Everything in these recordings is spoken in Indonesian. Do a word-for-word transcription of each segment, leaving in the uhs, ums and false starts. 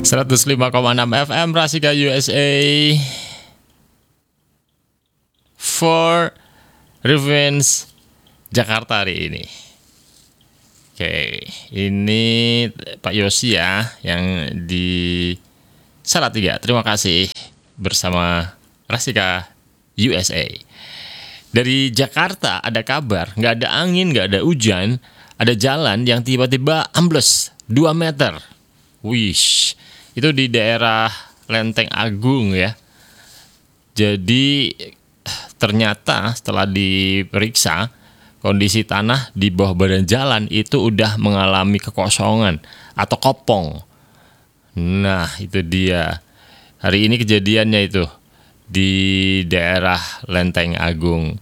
seratus lima koma enam F M Rasika U S A for Revenge Jakarta hari ini. Oke, ini Pak Yosi ya yang di Salatiga. Terima kasih bersama Rasika U S A. Dari Jakarta ada kabar, nggak ada angin, nggak ada hujan, ada jalan yang tiba-tiba ambles dua meter. Wish, itu di daerah Lenteng Agung ya. Jadi ternyata setelah diperiksa, kondisi tanah di bawah badan jalan itu udah mengalami kekosongan atau kopong. Nah, itu dia. Hari ini kejadiannya itu di daerah Lenteng Agung.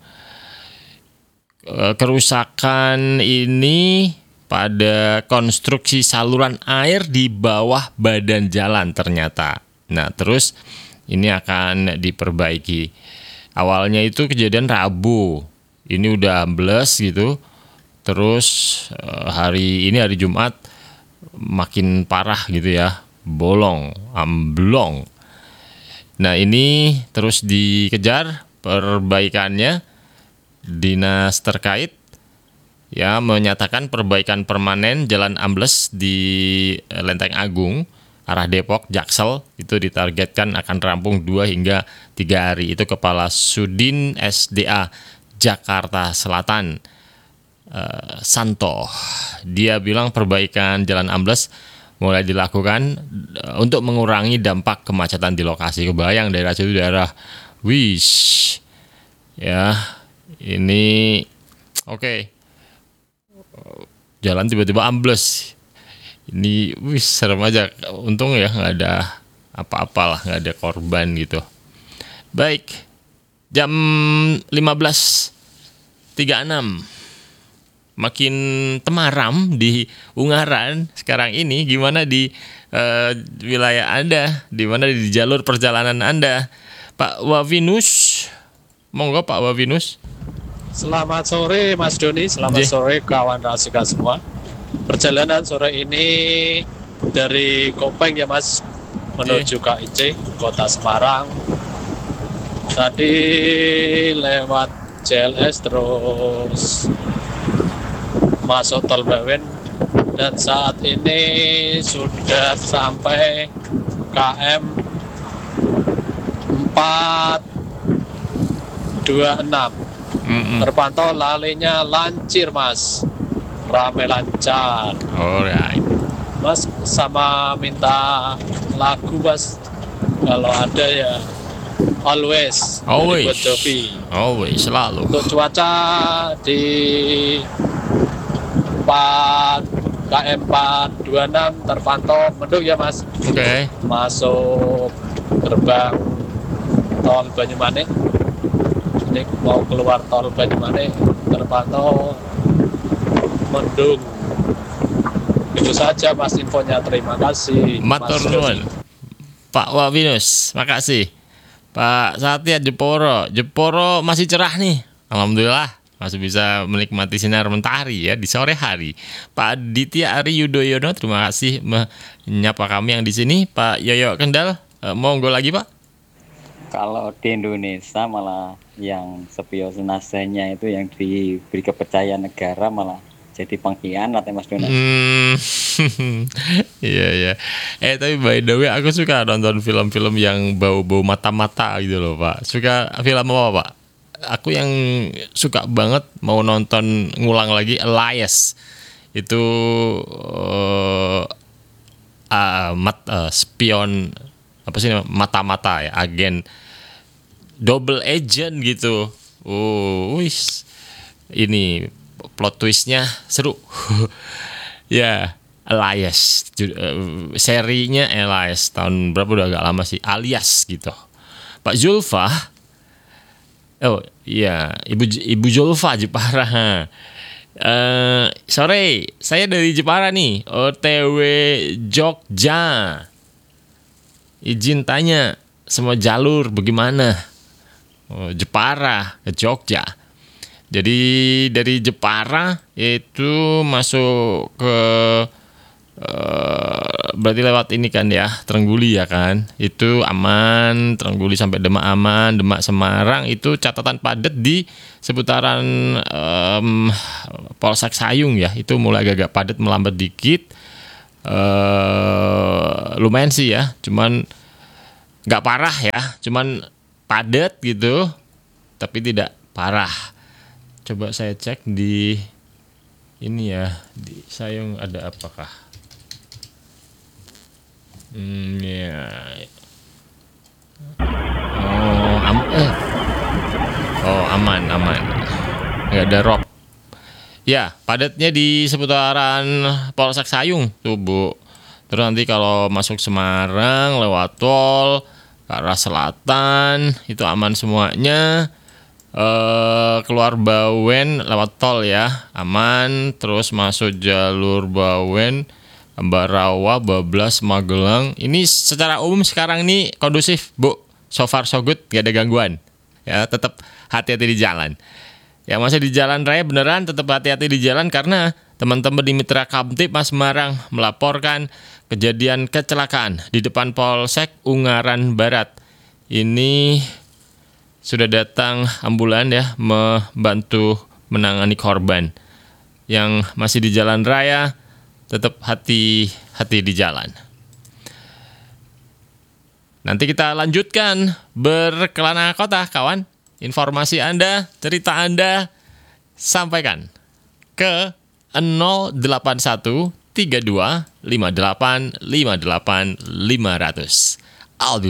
Kerusakan ini pada konstruksi saluran air di bawah badan jalan ternyata. Nah, terus ini akan diperbaiki. Awalnya itu kejadian Rabu. Ini udah ambles gitu. Terus hari ini hari Jumat makin parah gitu ya. Bolong, amblong. Nah, ini terus dikejar perbaikannya. Dinas terkait ya menyatakan perbaikan permanen jalan ambles di Lenteng Agung arah Depok Jaksel itu ditargetkan akan rampung dua hingga tiga hari. Itu Kepala Sudin S D A Jakarta Selatan uh, Santo. Dia bilang perbaikan jalan ambles mulai dilakukan uh, untuk mengurangi dampak kemacetan di lokasi. Kebayang daerah situ daerah wish ya ini oke okay. Jalan tiba-tiba ambles. Ini wih serem aja. Untung ya nggak ada apa-apalah, nggak ada korban gitu. Baik, jam lima belas tiga puluh enam makin temaram di Ungaran sekarang ini. Gimana di uh, wilayah Anda? Di mana di jalur perjalanan Anda? Pak Wavinus, monggo Pak Wavinus. Selamat sore Mas Doni, selamat J. sore kawan Rasika semua. Perjalanan sore ini dari Kopeng ya Mas, menuju J. K I C, Kota Semarang. Tadi lewat J L S terus masuk Tol Bawen dan saat ini sudah sampai K M empat dua enam. Mm-mm. Terpantau lalinya lancir Mas, rame lancar. Alright. Mas sama minta lagu Mas, kalau ada ya Always. Always. Always selalu. Untuk cuaca di empat K M empat dua enam terpantau mendung ya Mas. Oke. Okay. Masuk gerbang tol Banyumanik. Ini mau keluar tol Banyumanik terpantau mendung. Itu saja Mas infonya, terima kasih. Matur nuwun Pak Wavinus, makasih. Pak Satya Jeporo, Jeporo masih cerah nih, alhamdulillah masih bisa menikmati sinar mentari ya di sore hari. Pak Aditya Ari Yudhoyono, terima kasih menyapa kami yang di sini. Pak Yoyo Kendal, eh, monggo lagi Pak. Kalau di Indonesia malah yang spionasenya itu yang diberi kepercayaan negara malah jadi pengkhianat ya Mas Dona. Hmm, iya iya. Eh tapi by the way aku suka nonton film-film yang bau-bau mata-mata gitu loh Pak. Suka film apa Pak? Aku yang suka banget mau nonton ngulang lagi Elias. Itu uh, uh, mat, uh, spion apa sih mata-mata ya, agen double agent gitu. Oh, wis. Ini plot twistnya seru. Ya, Elias. Uh, serinya Elias tahun berapa udah agak lama sih. Alias gitu. Pak Zulfa. Oh, iya, Ibu Ibu Zulfa Jepara. Uh, sore, saya dari Jepara nih, O T W Jogja. Izin tanya, semua jalur bagaimana? Oh, Jepara ke Jogja. Jadi dari Jepara itu masuk ke uh, berarti lewat ini kan ya, Trengguli ya kan, itu aman. Trengguli sampai Demak aman. Demak Semarang itu catatan padat di seputaran um, Polsek Sayung ya, itu mulai agak padat, melambat dikit. Uh, lumayan sih ya, cuman nggak parah ya, cuman padat gitu, tapi tidak parah. Coba saya cek di ini ya, di Sayung ada apakah? Hmm, ya. Oh, am eh. oh aman, aman. Nggak ada rob. Ya, padatnya di seputaran Polsek Sayung tuh, Bu. Terus nanti kalau masuk Semarang lewat tol ke arah selatan itu aman semuanya. Eh, keluar Bawen lewat tol ya, aman. Terus masuk jalur Bawen, Ambarawa, Bablas, Magelang. Ini secara umum sekarang ini kondusif, Bu. So far so good, gak ada gangguan. Ya, tetap hati-hati di jalan. Ya, masih di jalan raya beneran tetap hati-hati di jalan, karena teman-teman di Mitra Kamtibmas Semarang melaporkan kejadian kecelakaan di depan Polsek Ungaran Barat. Ini sudah datang ambulan ya, membantu menangani korban. Yang masih di jalan raya tetap hati-hati di jalan. Nanti kita lanjutkan berkelana kota, kawan. Informasi Anda, cerita Anda, sampaikan ke nol delapan satu tiga dua lima delapan lima delapan lima nol nol. I'll be